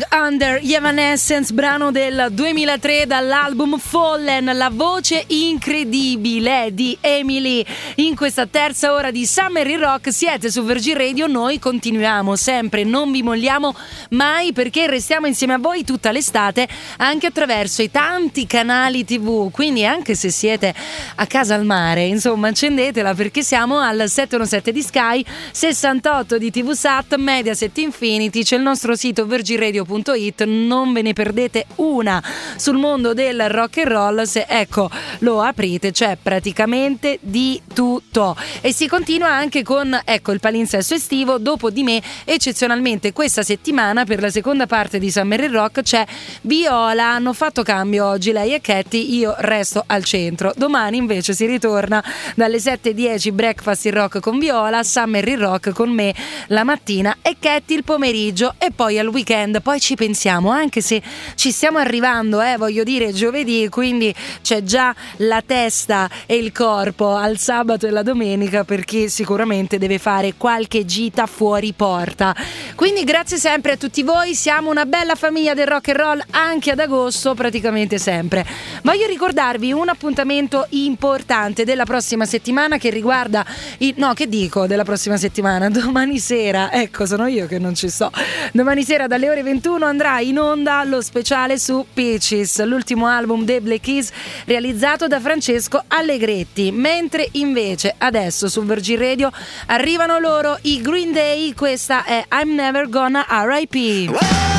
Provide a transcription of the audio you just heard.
Under, Evanescence, brano del 2003 dall'album Fallen, la voce incredibile di Emily. In questa terza ora di Summer in Rock siete su Virgin Radio, noi continuiamo sempre, non vi molliamo mai, perché restiamo insieme a voi tutta l'estate anche attraverso i tanti canali TV, quindi anche se siete a casa al mare, insomma accendetela, perché siamo al 717 di Sky, 68 di TV Sat, Mediaset Infinity, c'è il nostro sito virginradio.it, non ve ne perdete una sul mondo del rock and roll, se ecco lo aprite c'è praticamente di tutto. E si continua anche con ecco il palinsesto estivo. Dopo di me eccezionalmente questa settimana per la seconda parte di Summer in Rock c'è Viola, hanno fatto cambio oggi lei e Katy, io resto al centro. Domani invece si ritorna dalle 7:10 Breakfast in Rock con Viola, Summer in Rock con me la mattina e Katy il pomeriggio, e poi al weekend poi ci pensiamo, anche se ci stiamo arrivando, voglio dire giovedì, quindi c'è già la testa e il corpo al sabato e la domenica per chi sicuramente deve fare qualche gita fuori porta. Quindi grazie sempre a tutti voi, siamo una bella famiglia del rock and roll anche ad agosto, praticamente sempre. Voglio ricordarvi un appuntamento importante della prossima settimana che riguarda della prossima settimana, domani sera, ecco sono io che non ci sto, domani sera dalle ore 21 andrà in onda lo speciale su Peaches, l'ultimo album dei Black Keys realizzato da Francesco Allegretti, mentre invece adesso su Virgin Radio arrivano loro i Green Day, questa è I'm Never Gonna R.I.P.